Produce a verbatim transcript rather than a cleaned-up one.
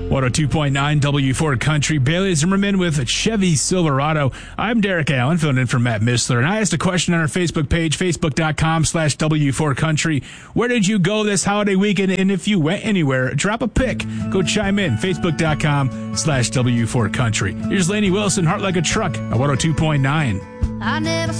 one oh two point nine W four Country. Bailey Zimmerman with a Chevy Silverado. I'm Derek Allen, filling in for Matt Missler. And I asked a question on our Facebook page, facebook.com slash W4 Country. Where did you go this holiday weekend? And if you went anywhere, drop a pic. Go chime in, facebook.com slash W4 Country. Here's Lainey Wilson, Heart Like a Truck, at one oh two point nine. I never